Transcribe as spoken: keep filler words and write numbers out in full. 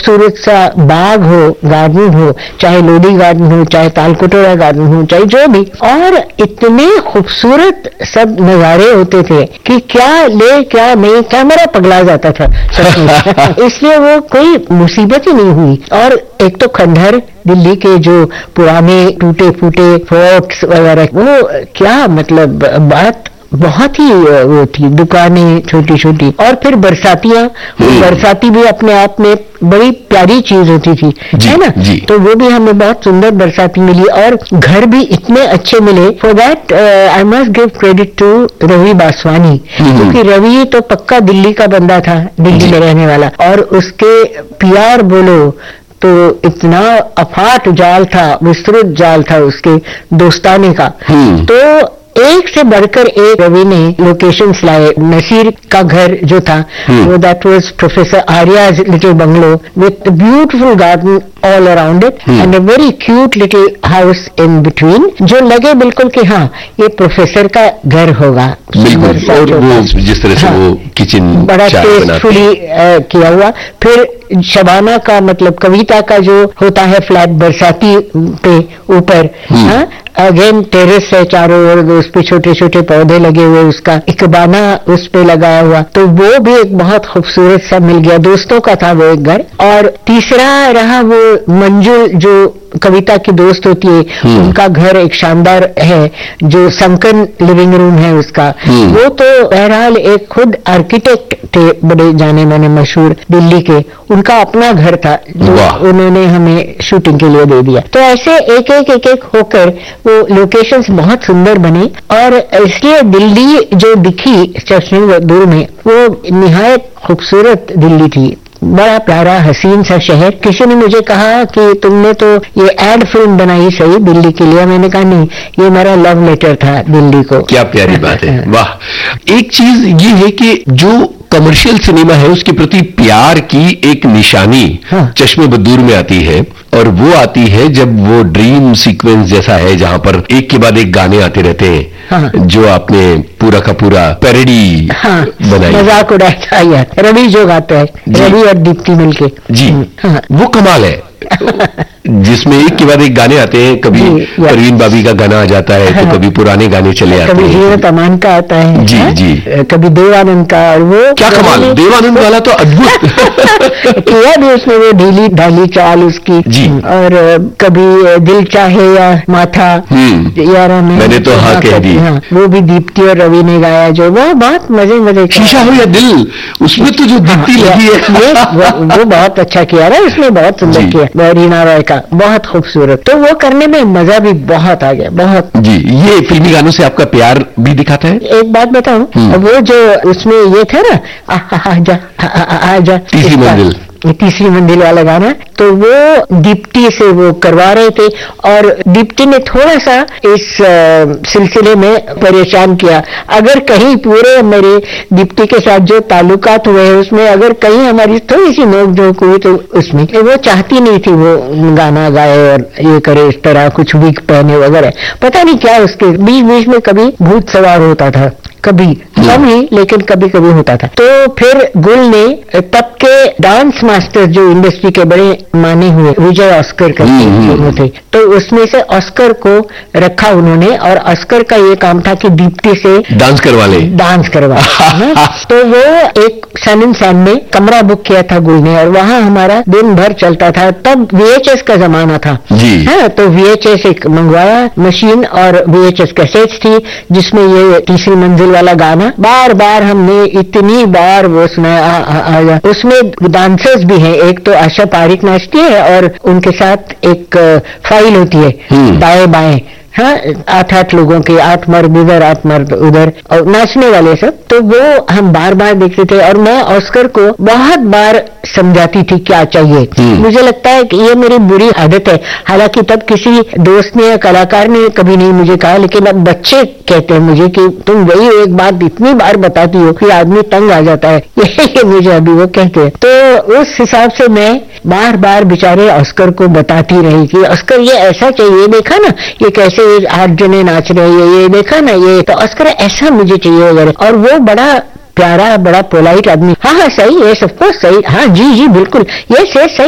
खूबसूरत सा बाग हो, गार्डन हो, चाहे लोधी गार्डन हो, चाहे तालकटोरा गार्डन हो, चाहे जो भी, और इतने खूबसूरत सब नजारे होते थे कि क्या ले क्या नहीं, कैमरा पगला जाता था इसलिए वो कोई मुसीबत ही नहीं हुई। और एक तो खंडहर, दिल्ली के जो पुराने टूटे फूटे फोर्ट्स वगैरह, वो क्या मतलब बात बहुत ही वो थी, दुकानें छोटी छोटी, और फिर बरसातियां, बरसाती भी अपने आप में बड़ी प्यारी चीज होती थी, है ना। तो वो भी हमें बहुत सुंदर बरसाती मिली, और घर भी इतने अच्छे मिले। For that I must give credit to Ravi Baswani, क्योंकि रवि तो पक्का दिल्ली का बंदा था, दिल्ली में रहने वाला, और उसके प्यार बोलो तो इतना अफाट जाल था, विस्तृत जाल था उसके दोस्ताने का। तो एक से बढ़कर एक रवि ने लोकेशंस लाए। नसीर का घर जो था वो that was professor Arya's little bungalow with beautiful garden all around it and a very cute little house in between, जो लगे बिल्कुल कि हाँ ये प्रोफेसर का घर होगा। बिल्कुल, और वो जिस तरह से हाँ, वो किचन बड़ा टेस्टफुली किया हुआ। फिर शबाना का मतलब कविता का जो होता है फ्लैट बरसाती पे ऊपर, हाँ अगेन टेरेस है चारों ओर, उस पे छोटे छोटे पौधे लगे हुए, उसका इकबाना उस पे लगाया हुआ, तो वो भी एक बहुत खूबसूरत सा मिल गया। दोस्तों का था वो एक घर। और तीसरा रहा वो मंजू जो कविता की दोस्त होती है, उनका घर एक शानदार है जो संकन लिविंग रूम है उसका। वो तो बहरहाल एक खुद आर्किटेक्ट थे, बड़े जाने माने मशहूर दिल्ली के, उनका अपना घर था जो उन्होंने हमें शूटिंग के लिए दे दिया। तो ऐसे एक एक एक एक होकर वो लोकेशंस बहुत सुंदर बने, और इसलिए दिल्ली जो दिखी चश्मे बदूर में वो निहायत खूबसूरत दिल्ली थी, बड़ा प्यारा हसीन सा शहर। किसी ने मुझे कहा कि तुमने तो ये एड फिल्म बनाई सही दिल्ली के लिए, मैंने कहा नहीं, ये मेरा लव लेटर था दिल्ली को। क्या प्यारी बात है, वाह। एक चीज ये है कि जो कमर्शियल सिनेमा है उसके प्रति प्यार की एक निशानी हाँ। चश्मे बदूर में आती है, और वो आती है जब वो ड्रीम सीक्वेंस जैसा है जहां पर एक के बाद एक गाने आते रहते हैं हाँ। जो आपने पूरा का पूरा पैरोडी हाँ। बनाई, मजाक उड़ाया यार, रवि जो गाता है, रवि और दीप्ति मिलके जी हाँ। वो कमाल है जिसमें एक के बाद एक गाने आते हैं, कभी परवीन बाबी का गाना आ जाता है तो कभी पुराने गाने चले आते हैं, कभी जीवत अमान का आता है जी है? जी कभी देवानंद का, और वो क्या कमाल, देवानंद वाला तो अद्भुत किया भी उसमें वो ढीली ढाली चाल उसकी जी। और कभी दिल चाहे या माथा यारा में मैंने तो हाँ कह दी, हाँ, वो भी दीप्ति और रवि ने गाया, जो वो बहुत मजे मजे। शीशा हो या दिल, उसमें तो जो दीप्ति लगी है वो बहुत अच्छा किया है, उसने बहुत सुंदर किया, रीना रॉय का, बहुत खूबसूरत। तो वो करने में मजा भी बहुत आ गया, बहुत जी। ये फिल्मी गानों से आपका प्यार भी दिखाता है। एक बात बताऊं, वो जो उसमें ये था ना, आजा आजा तीसरी मंजिल, तीसरी मंजिल वाला गाना, तो वो दीप्ति से वो करवा रहे थे, और दीप्ति ने थोड़ा सा इस सिलसिले में परेशान किया। अगर कहीं पूरे मेरे दीप्ति के साथ जो ताल्लुकात हुए हैं उसमें अगर कहीं हमारी थोड़ी सी नोक-झोंक हुई तो उसमें वो चाहती नहीं थी वो गाना गाए और ये करे, इस तरह कुछ विग पहने वगैरह, पता नहीं क्या उसके बीच बीच में कभी भूत सवार होता था, कभी कम ही लेकिन कभी कभी होता था। तो फिर गुल ने तब के डांस मास्टर जो इंडस्ट्री के बड़े माने हुए विजय ऑस्कर करते थे, तो उसमें से ऑस्कर को रखा उन्होंने, और ऑस्कर का ये काम था कि दीप्ति से डांस करवा ले, डांस करवा तो वो एक सन एंड सैन में कमरा बुक किया था गुल ने, और वहाँ हमारा दिन भर चलता था। तब वीएचएस का जमाना था जी। है, तो वीएचएस एक मंगवाया मशीन, और वीएचएस कैसेट्स थी जिसमें ये तीसरी मंजिल वाला गाना बार बार हमने इतनी बार वो सुनाया। उसमें डांसर्स भी हैं, एक तो आशा पारिक नाचती है और उनके साथ एक फाइल होती है दाएं बाएं, हाँ आठ आठ लोगों के, आठ मर्द इधर आठ मर्द उधर, और नाचने वाले सब। तो वो हम बार बार देखते थे, और मैं ऑस्कर को बहुत बार समझाती थी क्या चाहिए। मुझे लगता है कि ये मेरी बुरी आदत है, हालांकि तब किसी दोस्त ने या कलाकार ने कभी नहीं मुझे कहा, लेकिन अब बच्चे कहते हैं मुझे कि तुम वही एक बात इतनी बार बताती हो कि आदमी तंग आ जाता है ये मुझे अभी वो कहते हैं। तो उस हिसाब से मैं बार बार बेचारे ऑस्कर को बताती रही कि ऑस्कर ये ऐसा चाहिए, देखा ना ये कैसे आठ जने नाच रहे हैं, ये देखा ना ये, तो ऑस्कर ऐसा मुझे चाहिए वगैरह। और वो बड़ा प्यारा, बड़ा पोलाइट आदमी, हाँ हाँ सही है, सब कुछ सही, हाँ जी जी बिल्कुल, ये सही